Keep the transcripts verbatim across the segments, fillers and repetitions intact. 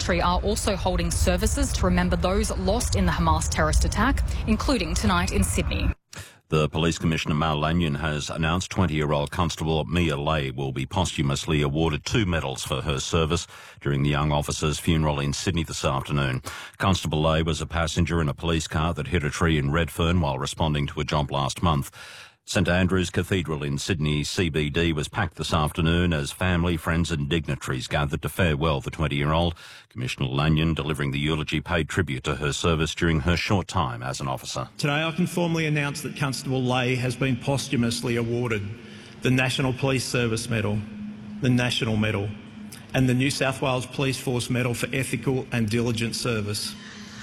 military are also holding services to remember those lost in the Hamas terrorist attack, including tonight in Sydney. The Police Commissioner Mal Lanyon has announced twenty-year-old Constable Mia Lay will be posthumously awarded two medals for her service during the young officer's funeral in Sydney this afternoon. Constable Lay was a passenger in a police car that hit a tree in Redfern while responding to a job last month. St Andrew's Cathedral in Sydney C B D was packed this afternoon as family, friends and dignitaries gathered to farewell the twenty-year-old. Commissioner Lanyon, delivering the eulogy, paid tribute to her service during her short time as an officer. Today I can formally announce that Constable Lay has been posthumously awarded the National Police Service Medal, the National Medal and the New South Wales Police Force Medal for ethical and diligent service.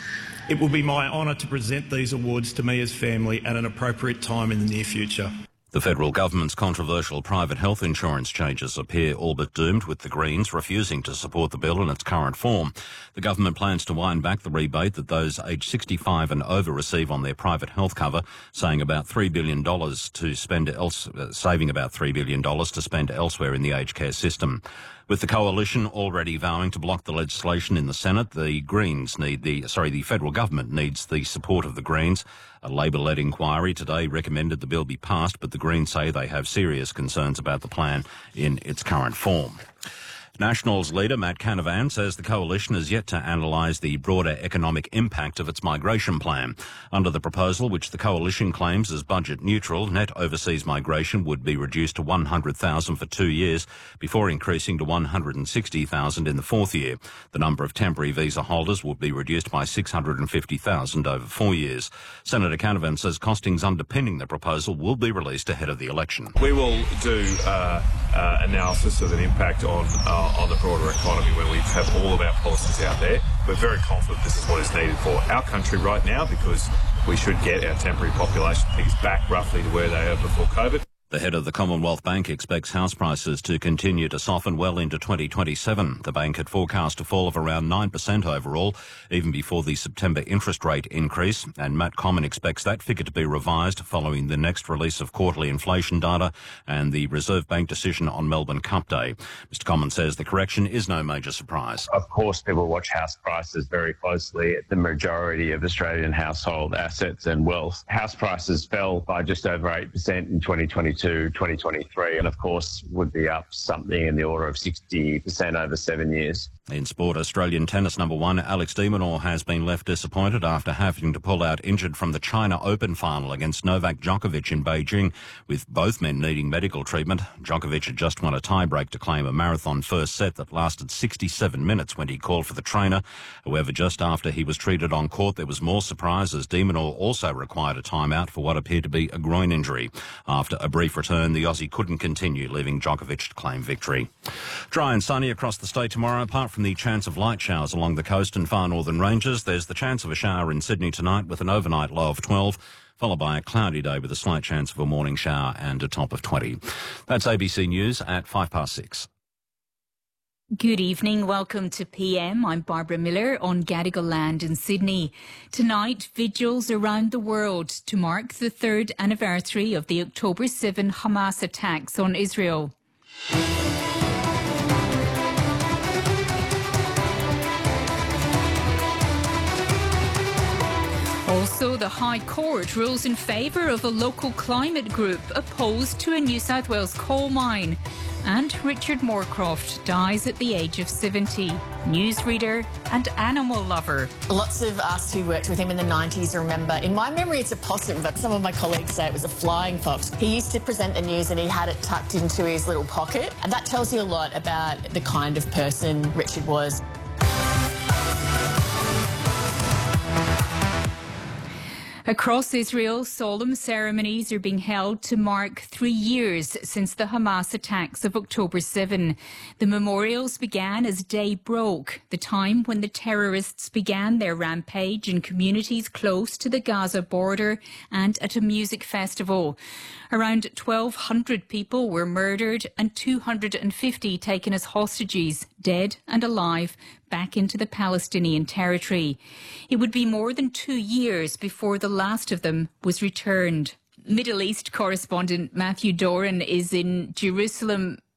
It will be my honour to present these awards to Mia's family at an appropriate time in the near future. The federal government's controversial private health insurance changes appear all but doomed, with the Greens refusing to support the bill in its current form. The government plans to wind back the rebate that those aged sixty-five and over receive on their private health cover, saying about three billion dollars to spend else, uh, saving about three billion dollars to spend elsewhere in the aged care system. With the coalition already vowing to block the legislation in the Senate, the Greens need the, sorry, the federal government needs the support of the Greens. A Labor-led inquiry today recommended the bill be passed, but the Greens say they have serious concerns about the plan in its current form. Nationals leader Matt Canavan says the coalition has yet to analyse the broader economic impact of its migration plan. Under the proposal, which the coalition claims is budget neutral, net overseas migration would be reduced to one hundred thousand for two years before increasing to one hundred sixty thousand in the fourth year. The number of temporary visa holders would be reduced by six hundred fifty thousand over four years. Senator Canavan says costings underpinning the proposal will be released ahead of the election. We will do uh, uh, analysis of an impact on uh, on the broader economy when we have all of our policies out there. We're very confident this is what is needed for our country right now, because we should get our temporary population figures back roughly to where they were before COVID. The head of the Commonwealth Bank expects house prices to continue to soften well into twenty twenty-seven. The bank had forecast a fall of around nine percent overall, even before the September interest rate increase, and Matt Comyn expects that figure to be revised following the next release of quarterly inflation data and the Reserve Bank decision on Melbourne Cup Day. Mister Comyn says the correction is no major surprise. Of course, people watch house prices very closely. The majority of Australian household assets and wealth. House prices fell by just over eight percent in twenty twenty-two. To twenty twenty-three, and of course would be up something in the order of sixty percent over seven years. In sport, Australian tennis number one Alex de Minaur has been left disappointed after having to pull out injured from the China Open final against Novak Djokovic in Beijing, with both men needing medical treatment. Djokovic had just won a tiebreak to claim a marathon first set that lasted sixty-seven minutes when he called for the trainer. However, just after he was treated on court, there was more surprise as de Minaur also required a timeout for what appeared to be a groin injury. After a brief return, the Aussie couldn't continue, leaving Djokovic to claim victory. Dry and sunny across the state tomorrow. Apart from the chance of light showers along the coast and far northern ranges, there's the chance of a shower in Sydney tonight with an overnight low of twelve, followed by a cloudy day with a slight chance of a morning shower and a top of twenty. That's A B C News at five past six. Good evening. Welcome to P M. I'm Barbara Miller on Gadigal land in Sydney. Tonight, vigils around the world to mark the third anniversary of the October seventh Hamas attacks on Israel. Also, the High Court rules in favour of a local climate group opposed to a New South Wales coal mine. And Richard Moorcroft dies at the age of seventy. Newsreader and animal lover. Lots of us who worked with him in the nineties remember, in my memory it's a possum, but some of my colleagues say it was a flying fox. He used to present the news and he had it tucked into his little pocket. And that tells you a lot about the kind of person Richard was. Across Israel, solemn ceremonies are being held to mark three years since the Hamas attacks of October seventh. The memorials began as day broke, the time when the terrorists began their rampage in communities close to the Gaza border and at a music festival. Around twelve hundred people were murdered and two hundred fifty taken as hostages, dead and alive, back into the Palestinian territory. It would be more than two years before the last of them was returned. Middle East correspondent Matthew Doran is in Jerusalem.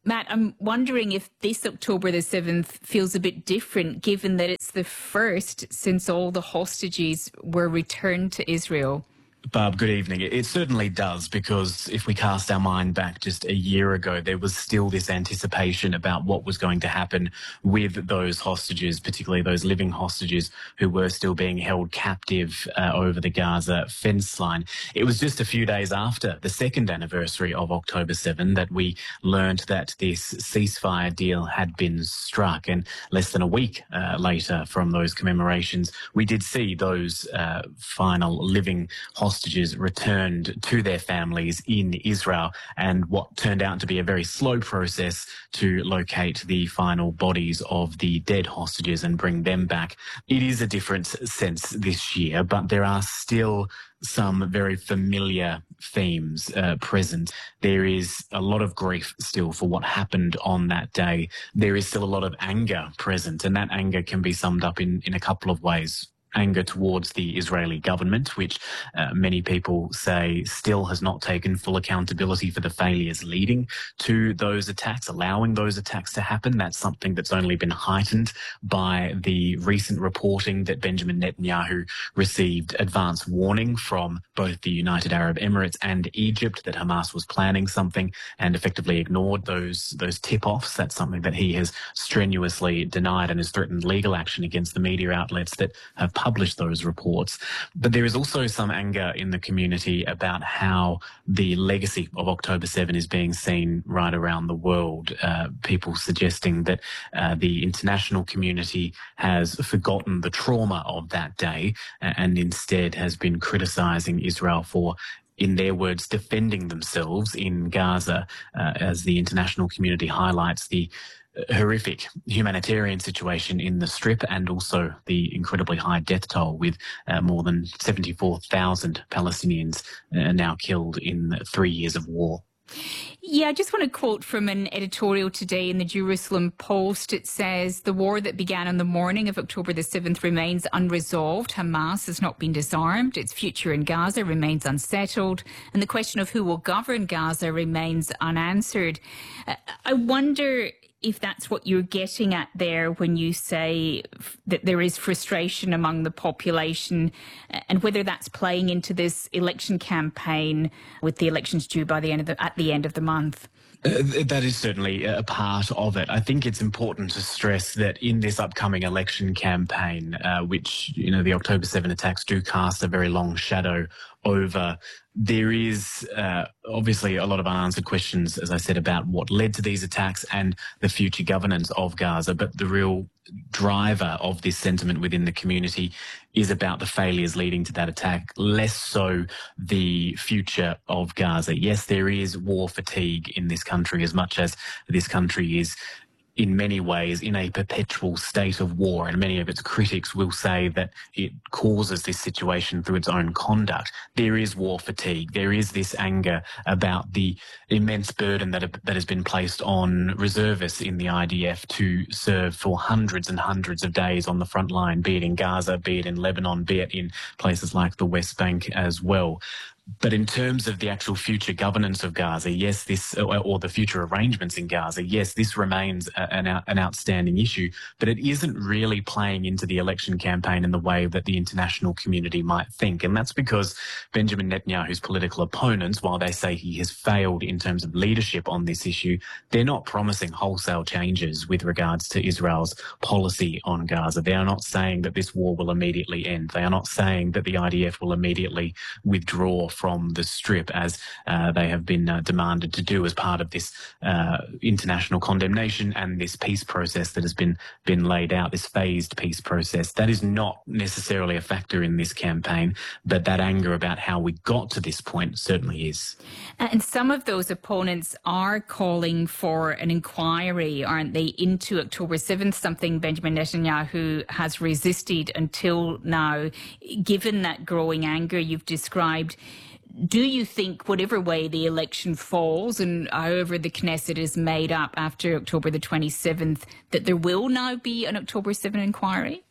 Matt, I'm wondering if this October the seventh feels a bit different, given that it's the first since all the hostages were returned to Israel. Barb, good evening. It certainly does, because if we cast our mind back just a year ago, there was still this anticipation about what was going to happen with those hostages, particularly those living hostages who were still being held captive uh, over the Gaza fence line. It was just a few days after the second anniversary of October seventh that we learned that this ceasefire deal had been struck. And less than a week uh, later from those commemorations, we did see those uh, final living hostages hostages returned to their families in Israel, and what turned out to be a very slow process to locate the final bodies of the dead hostages and bring them back. It is a different sense this year, but there are still some very familiar themes uh, present. There is a lot of grief still for what happened on that day. There is still a lot of anger present, and that anger can be summed up in, in a couple of ways. Anger towards the Israeli government, which uh, many people say still has not taken full accountability for the failures leading to those attacks, allowing those attacks to happen. That's something that's only been heightened by the recent reporting that Benjamin Netanyahu received advance warning from both the United Arab Emirates and Egypt that Hamas was planning something, and effectively ignored those, those tip-offs. That's something that he has strenuously denied and has threatened legal action against the media outlets that have publish those reports. But there is also some anger in the community about how the legacy of October seventh is being seen right around the world. Uh, people suggesting that uh, the international community has forgotten the trauma of that day uh, and instead has been criticising Israel for, in their words, defending themselves in Gaza, uh, as the international community highlights the horrific humanitarian situation in the Strip and also the incredibly high death toll, with uh, more than seventy-four thousand Palestinians uh, now killed in three years of war. Yeah, I just want to quote from an editorial today in the Jerusalem Post. It says, the war that began on the morning of October the seventh remains unresolved. Hamas has not been disarmed. Its future in Gaza remains unsettled. And the question of who will govern Gaza remains unanswered. Uh, I wonder if that's what you're getting at there when you say that there is frustration among the population, and whether that's playing into this election campaign with the elections due by the end of the, at the end of the month. Uh, that is certainly a part of it. I think it's important to stress that in this upcoming election campaign, uh, which, you know, the October seventh attacks do cast a very long shadow over, there is uh, obviously a lot of unanswered questions, as I said, about what led to these attacks and the future governance of Gaza. But the real driver of this sentiment within the community is about the failures leading to that attack, less so the future of Gaza. Yes, there is war fatigue in this country, as much as this country is in many ways in a perpetual state of war, and many of its critics will say that it causes this situation through its own conduct. There is war fatigue. There is this anger about the immense burden that, that has been placed on reservists in the I D F to serve for hundreds and hundreds of days on the front line, be it in Gaza, be it in Lebanon, be it in places like the West Bank as well. But in terms of the actual future governance of Gaza, yes, this, or, or the future arrangements in Gaza, yes, this remains a, an, an outstanding issue, but it isn't really playing into the election campaign in the way that the international community might think. And that's because Benjamin Netanyahu's political opponents, while they say he has failed in terms of leadership on this issue, they're not promising wholesale changes with regards to Israel's policy on Gaza. They are not saying that this war will immediately end. They are not saying that the I D F will immediately withdraw from the Strip, as uh, they have been uh, demanded to do as part of this uh, international condemnation and this peace process that has been been laid out, this phased peace process. That is not necessarily a factor in this campaign, but that anger about how we got to this point certainly is. And some of those opponents are calling for an inquiry, aren't they, into October seventh, something Benjamin Netanyahu has resisted until now. Given that growing anger you've described, do you think, whatever way the election falls and however the Knesset is made up after October the twenty-seventh, that there will now be an October seventh inquiry?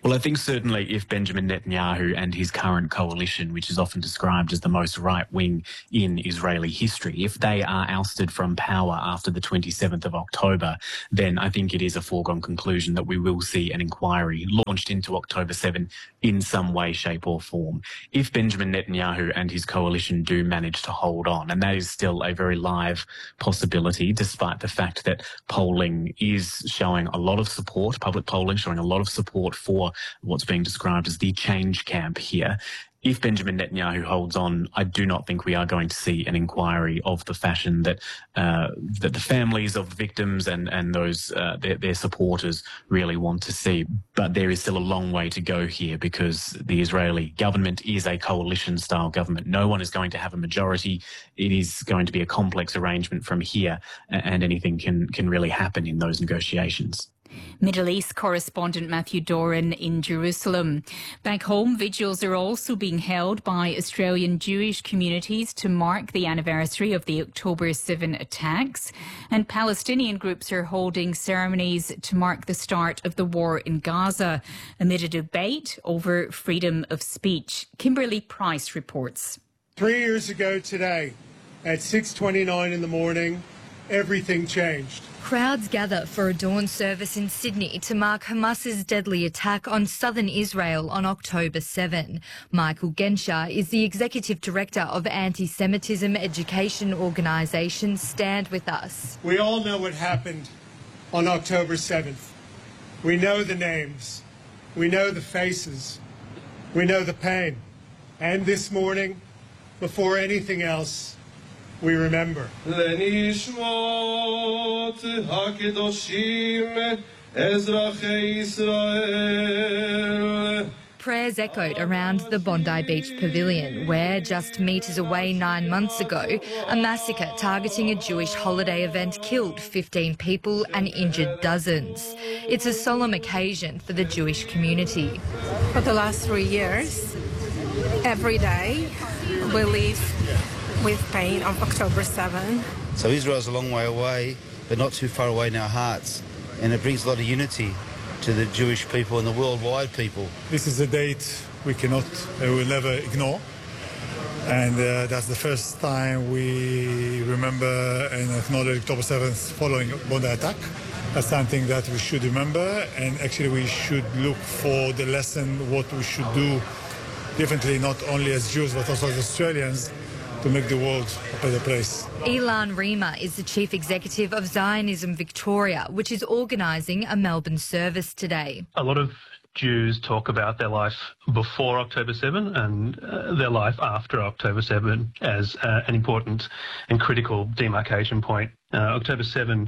Well, I think certainly if Benjamin Netanyahu and his current coalition, which is often described as the most right-wing in Israeli history, if they are ousted from power after the twenty-seventh of October, then I think it is a foregone conclusion that we will see an inquiry launched into October seventh in some way, shape or form. If Benjamin Netanyahu and his coalition do manage to hold on, and that is still a very live possibility, despite the fact that polling is showing a lot of support, public polling showing a lot of support for what's being described as the change camp here. If Benjamin Netanyahu holds on, I do not think we are going to see an inquiry of the fashion that uh, that the families of victims and and those uh, their, their supporters really want to see. But there is still a long way to go here because the Israeli government is a coalition-style government. No one is going to have a majority. It is going to be a complex arrangement from here, and anything can can really happen in those negotiations. Middle East correspondent Matthew Doran in Jerusalem. Back home, vigils are also being held by Australian Jewish communities to mark the anniversary of the October seventh attacks, and Palestinian groups are holding ceremonies to mark the start of the war in Gaza amid a debate over freedom of speech. Kimberly Price reports. Three years ago today, at six twenty-nine in the morning, everything changed. Crowds gather for a dawn service in Sydney to mark Hamas's deadly attack on southern Israel on October seventh. Michael Genscher is the Executive Director of anti-Semitism education organisation Stand With Us. We all know what happened on October seventh. We know the names. We know the faces. We know the pain. And this morning, before anything else, we remember. Prayers echoed around the Bondi Beach Pavilion, where just metres away nine months ago, a massacre targeting a Jewish holiday event killed fifteen people and injured dozens. It's a solemn occasion for the Jewish community. For the last three years, every day we live with pain of October seventh. So Israel's a long way away, but not too far away in our hearts. And it brings a lot of unity to the Jewish people and the worldwide people. This is a date we cannot, uh, will never ignore. And uh, that's the first time we remember and acknowledge October seventh following Bondi attack. That's something that we should remember, and actually we should look for the lesson, what we should do differently, not only as Jews, but also as Australians, to make the world a better place. Ilan Rima is the Chief Executive of Zionism Victoria, which is organising a Melbourne service today. A lot of Jews talk about their life before October seventh and uh, their life after October seventh as uh, an important and critical demarcation point. Uh, October seventh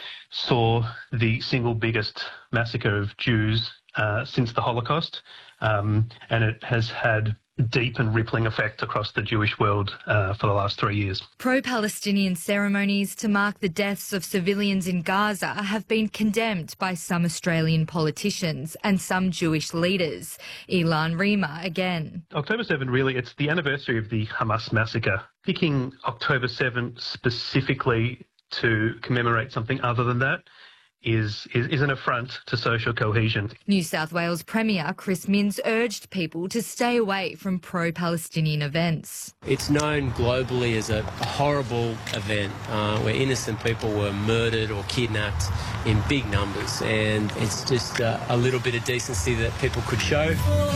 saw the single biggest massacre of Jews uh, since the Holocaust, um, and it has had deep and rippling effect across the Jewish world uh, for the last three years. Pro-Palestinian ceremonies to mark the deaths of civilians in Gaza have been condemned by some Australian politicians and some Jewish leaders. Ilan Rima again. October seventh, really, it's the anniversary of the Hamas massacre. Picking October seventh specifically to commemorate something other than that Is, is, is an affront to social cohesion. New South Wales Premier Chris Minns urged people to stay away from pro-Palestinian events. It's known globally as a horrible event uh, where innocent people were murdered or kidnapped in big numbers, and it's just uh, a little bit of decency that people could show.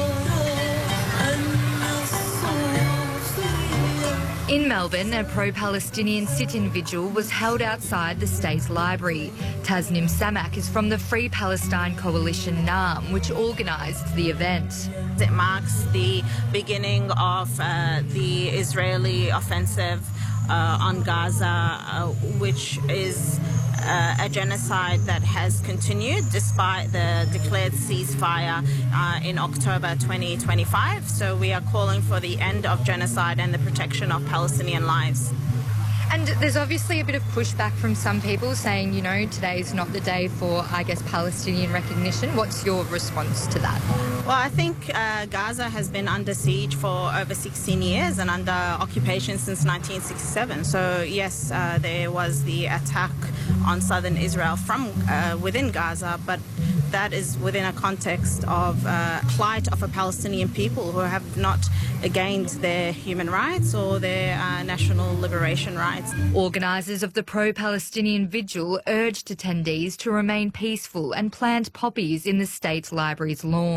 In Melbourne, a pro-Palestinian sit-in vigil was held outside the State Library. Tasnim Samak is from the Free Palestine Coalition NAM, which organised the event. It marks the beginning of uh, the Israeli offensive uh, on Gaza, uh, which is Uh, a genocide that has continued despite the declared ceasefire uh, in October twenty twenty-five. So we are calling for the end of genocide and the protection of Palestinian lives. And there's obviously a bit of pushback from some people saying, you know, today's not the day for, I guess, Palestinian recognition. What's your response to that? Well, I think uh, Gaza has been under siege for over sixteen years and under occupation since nineteen sixty-seven. So, yes, uh, there was the attack on southern Israel from uh, within Gaza, but that is within a context of uh, plight of a Palestinian people who have not gained their human rights or their uh, national liberation rights. Organisers of the pro-Palestinian vigil urged attendees to remain peaceful and plant poppies in the state library's lawn.